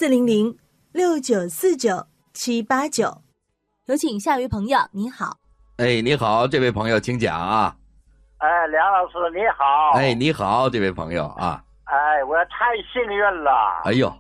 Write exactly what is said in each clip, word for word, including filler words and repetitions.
四零零六九四九七八九。有请下一位朋友，你好。 哎，你好，这位朋友，请讲啊。 哎，梁老师你好。 哎，你好，这位朋友啊。 哎，我太幸运了。 哎呦，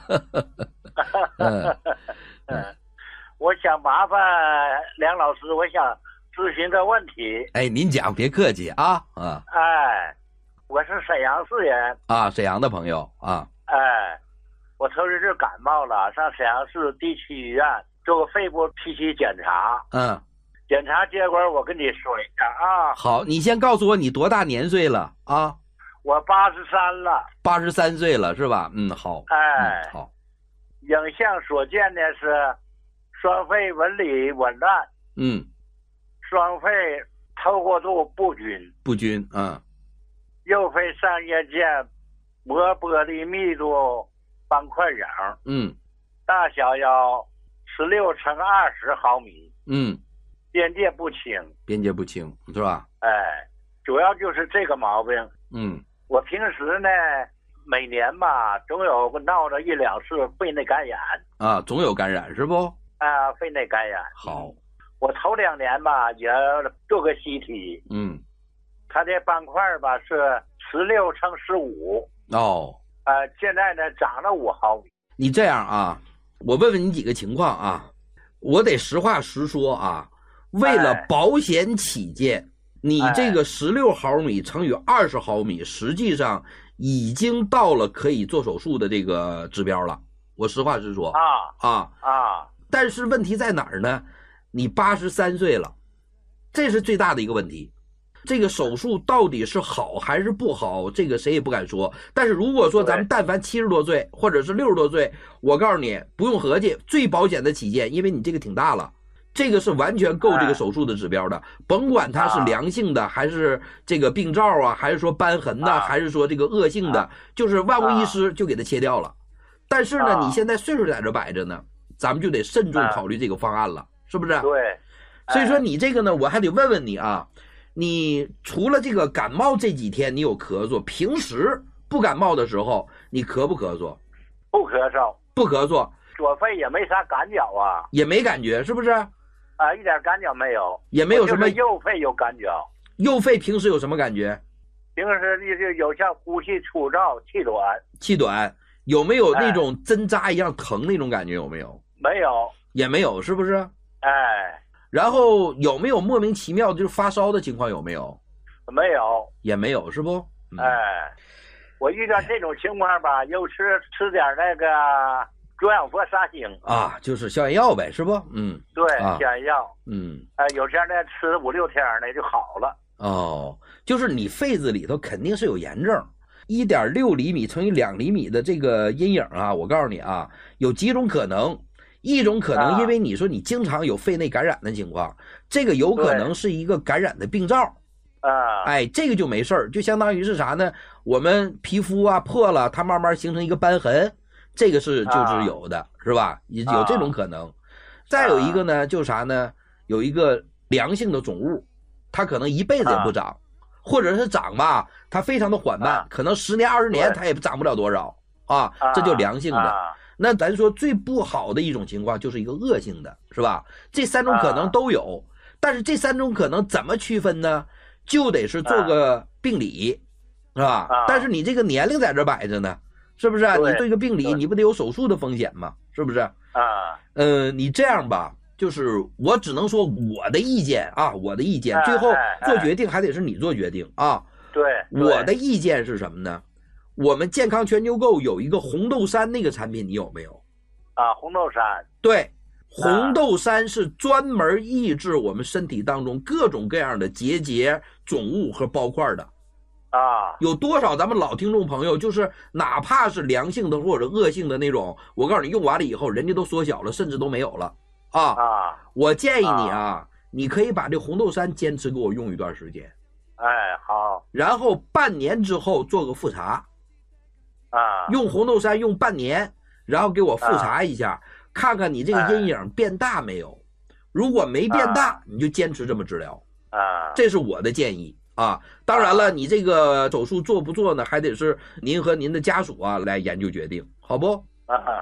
嗯嗯，我想麻烦梁老师，我想咨询个问题。 哎，您讲，别客气啊啊。 哎，我是沈阳市人。 啊，沈阳的朋友啊。 哎，我头一阵感冒了，上沈阳市地区医院做个肺部 P 七检查。 嗯。 检查结果我跟你说一下啊。 好，你先告诉我你多大年岁了啊？ 我八十三了。 八十三岁了是吧？嗯，好。 哎， 嗯、好。 影像所见的是双肺纹理紊乱。 嗯。 双肺透过度不均。不均，嗯。 右肺上叶见膜玻璃密度斑块影。 嗯。 大小要十六乘二十毫米。 嗯。 边界不清， 边界不清是吧？ 哎，主要就是这个毛病。 嗯， 我平时呢，每年吧，总有个闹着一两次肺内感染。 啊，总有感染是不？ 啊，肺内感染。 好， 我头两年吧也做个 C T。 嗯， 它这斑块吧是十六乘十五。 哦。 呃，现在呢长了五毫米。 你这样啊，我问问你几个情况啊，我得实话实说啊。为了保险起见，哎、你这个十六毫米乘以二十毫米，实际上已经到了可以做手术的这个指标了。我实话实说啊啊啊！ 但是问题在哪儿呢？你八十三岁了，这是最大的一个问题。这个手术到底是好还是不好，这个谁也不敢说。但是如果说咱们但凡七十多岁或者是六十多岁，我告诉你不用合计，最保险的起见，因为你这个挺大了。这个是完全够这个手术的指标的，甭管它是良性的，还是这个病灶啊，还是说瘢痕的，还是说这个恶性的，就是万无一失就给它切掉了。但是呢，你现在岁数在这摆着呢，咱们就得慎重考虑这个方案了，是不是？ 对。 所以说你这个呢，我还得问问你啊，你除了这个感冒这几天你有咳嗽，平时不感冒的时候你咳不咳嗽？ 不咳嗽。 不咳嗽。 左肺也没啥感觉啊。 也没感觉，是不是？ 啊，一点感觉没有， 也没有什么。 右肺有感觉。 右肺平时有什么感觉？ 平时就有像呼吸粗糙、气短。 气短，有没有那种针扎一样疼那种感觉？有没有？ 没有， 也没有，是不是？ 哎。 然后有没有莫名其妙就是发烧的情况？有没有？ 没有， 也没有，是不？ 嗯、哎，我遇到这种情况吧，又吃吃点那个。卓氧佛沙星啊，就是消炎药呗，是不？嗯， 对， 啊、 消炎药。 嗯， 呃，有天呢吃五六天呢就好了。 哦，就是你肺子里头肯定是有炎症，一点六厘米乘以两厘米的这个阴影啊，我告诉你啊，有几种可能。一种可能，因为你说你经常有肺内感染的情况，啊、这个有可能是一个感染的病灶。 啊， 哎，这个就没事儿，就相当于是啥呢？我们皮肤啊破了，它慢慢形成一个瘢痕。这个是就是有的，啊、是吧？有这种可能。啊、再有一个呢，就是啥呢？有一个良性的肿物，它可能一辈子也不长，啊、或者是长吧，它非常的缓慢，啊、可能十年二十年它也长不了多少啊，这就良性的。啊、那咱说最不好的一种情况就是一个恶性的，是吧？这三种可能都有，啊、但是这三种可能怎么区分呢？就得是做个病理，是吧？啊、但是你这个年龄在这摆着呢。是不是啊？你这个病理，你不得有手术的风险吗？是不是？ 啊， 呃，你这样吧，就是我只能说我的意见啊，我的意见，最后做决定还得是你做决定啊。 对， 我的意见是什么呢？我们健康全球购有一个红豆杉那个产品，你有没有？ 啊，红豆杉。 对，红豆杉是专门抑制我们身体当中各种各样的结节、肿物和包块的。 啊， 有多少咱们老听众朋友，就是哪怕是良性的或者恶性的那种，我告诉你，用完了以后，人家都缩小了，甚至都没有了啊！ 啊， 我建议你啊，啊你可以把这红豆杉坚持给我用一段时间， 哎，好， 然后半年之后做个复查， 啊， 用红豆杉用半年，然后给我复查一下，啊、看看你这个阴影变大没有，哎、如果没变大，啊、你就坚持这么治疗， 啊， 这是我的建议。啊，当然了，你这个手术做不做呢，还得是您和您的家属啊来研究决定，好不？ 啊，